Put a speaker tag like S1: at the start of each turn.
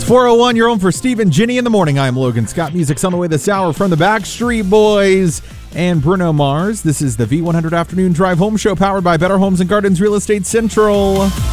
S1: 4:01, you're home for Steve and Ginny in the morning. I'm Logan Scott. Music's on the way this hour from the Backstreet Boys and Bruno Mars. This is the V100 Afternoon Drive Home Show powered by Better Homes and Gardens Real Estate Central.